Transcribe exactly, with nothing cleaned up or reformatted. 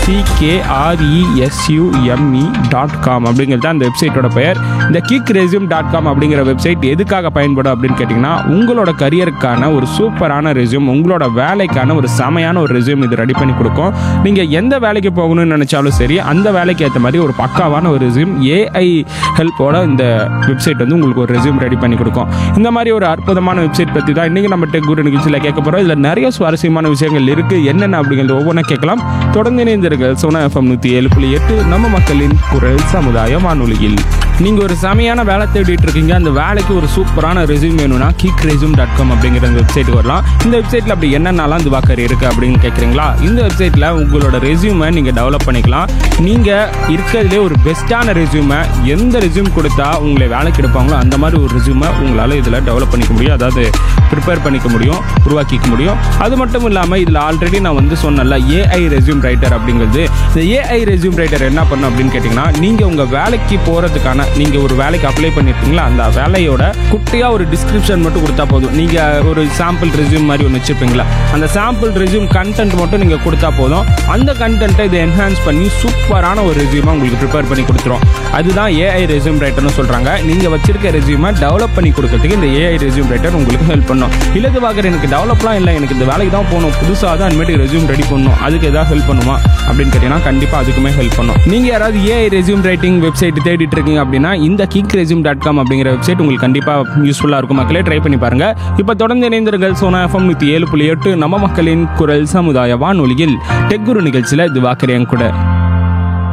சிகேஆர்இஎஸ்யூஎம்இ dot com அப்படிங்கிறது அந்த வெப்சைட்டோட பெயர். இந்த கிக் ரெஸ்யூம் டாட் காம் அப்படிங்கிற வெப்சைட் எதுக்காக பயன்படும் அப்படின்னு கேட்டிங்கன்னா, உங்களோட கரியருக்கான ஒரு சூப்பரான ரெஸ்யூம், உங்களோட வேலைக்கான ஒரு செமையான ஒரு ரெஸ்யூம் இது ரெடி பண்ணி கொடுக்கும். நீங்கள் எந்த வேலைக்கு போகணும்னு நினச்சாலும் சரி, அந்த வேலைக்கு ஏற்ற மாதிரி ஒரு பக்காவான ஒரு ரெஸ்யூம் ஏஐ ஹெல்ப்போட இந்த வெப்சைட் வந்து உங்களுக்கு ஒரு ரெஸ்யூம் ரெடி பண்ணி கொடுக்கும். இந்த மாதிரி ஒரு அற்புதமான வெப்சைட் பற்றி தான் இன்றைக்கி நம்ம டெக் குரு நிகழ்ச்சியில் கேட்க போகிறோம். இதில் நிறைய சுவாரஸ்யமான விஷயங்கள் இருக்குது. என்னென்ன அப்படிங்கிறது ஒவ்வொன்றா கேட்கலாம். தொடர்ந்து இணைந்திருங்கள் சோனா எஃப்எம் நூற்றி ஏழு புள்ளி எட்டு நம்ம மக்களின் குரல் சமுதாய வானொலியில். நீங்கள் ஒரு செமையான வேலை தேடிட்டு இருக்கீங்க, அந்த வேலைக்கு ஒரு சூப்பரான ரெஸ்யூம் வேணும்னா கிக் ரெஸ்யூம் டாட் காம் அப்படிங்கிற அந்த வெப்சைட்டுக்கு வரலாம். இந்த வெப்சைட்டில் அப்படி என்னென்னலாம் திவாகர் இருக்குது அப்படின்னு கேட்குறீங்களா? இந்த வெப்சைட்டில் உங்களோட ரெஸ்யூமை நீங்கள் டெவலப் பண்ணிக்கலாம். நீங்கள் இருக்கிறதுலே ஒரு பெஸ்ட்டான ரெஸ்யூமை, எந்த ரெஸ்யூம் கொடுத்தா உங்களை வேலைக்கு எடுப்பாங்களோ அந்த மாதிரி ஒரு ரெஸ்யூமை உங்களால் இதில் டெவலப் பண்ணிக்க முடியும், அதாவது ப்ரிப்பேர் பண்ணிக்க முடியும், உருவாக்கிக்க முடியும். அது மட்டும் இல்லாமல் இதில் ஆல்ரெடி நான் வந்து சொன்னல ஏஐ ரெஸ்யூம் ரைட்டர் அப்படிங்கிறது. இந்த ஏஐ ரெஸ்யூம் ரைட்டர் என்ன பண்ணும் அப்படின்னு கேட்டிங்கன்னா, நீங்கள் உங்கள் வேலைக்கு போகிறதுக்கான, நீங்கள் ஒரு வேலைக்கு அப்ளை பண்ணியிருக்கீங்களா, அந்த வேலையோட குட்டியாக ஒரு டிஸ்கிரிப்ஷன் மட்டும் கொடுத்தா போதும். நீங்கள் ஒரு சாம்பிள் ரெஸ்யூம் மாதிரி ஒன்று வச்சுருப்பீங்களா, அந்த சாம்பிள் ரெஸ்யூம் கண்டென்ட் மட்டும் நீங்கள் கொடுத்தா போதும். அந்த கண்டென்ட்டை இதை என்ஹான்ஸ் பண்ணி சூப்பரான ஒரு ரெஸ்யூமாக உங்களுக்கு ப்ரிப்பேர் பண்ணி கொடுத்துரும். அதுதான் ஏஐ ரெஸ்யூம் ரைட்டர்னு சொல்கிறாங்க. நீங்கள் வச்சிருக்க ரெஸ்யூமை டெவலப் பண்ணி கொடுக்கறதுக்கு இந்த ஏஐ ரெஸ்யூம் ரைட்டர் உங்களுக்கு ஹெல்ப் பண்ணும். இல்லது வாங்கற எனக்கு டெவலப்லாம் இல்லை, எனக்கு இந்த வேலைக்கு தான் போகணும், புதுசாக தான் அனிமேட்டிக் ரெஸ்யூம் ரெடி பண்ணணும், அதுக்கு எதாவது ஹெல்ப் பண்ணுமா அப்படின்னு கேட்டிங்கன்னா கண்டிப்பாக அதுக்குமே ஹெல்ப் பண்ணும். நீங்கள் யாராவது ஏஐ ரெஸ்யூம் ரைட்டிங் வெப்சைட் தேடிட்டு இருக்கீங்க அப்படின்னா இந்த கிக் ரெஸ்யூம் டாட் காம் அப்படிங்கிற வெப்சைட் உங்களுக்கு கண்டிப்பாக யூஸ்ஃபுல்லாக இருக்கும். மக்களே ட்ரை பண்ணி பாருங்க. இப்போ தொடர்ந்து இணைந்திருங்கள் சோனா எஃப்எம் நூற்றி ஏழு புள்ளி எட்டு நம்ம மக்களின் குரல் சமுதாய வானொலியில் டெக் குரு நிகழ்ச்சியில் திவாகர் என் கூட.